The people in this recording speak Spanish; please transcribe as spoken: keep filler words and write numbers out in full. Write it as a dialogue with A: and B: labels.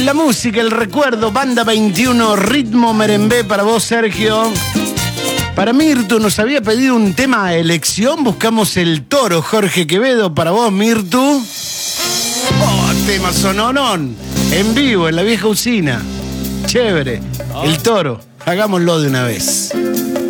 A: La música, el recuerdo, Banda veintiuno, ritmo merengue para vos, Sergio. Para Mirtu nos había pedido un tema a elección, buscamos El Toro, Jorge Quevedo, para vos, Mirtu. Oh, tema sononón, en vivo, en la vieja usina. Chévere, El Toro, hagámoslo de una vez.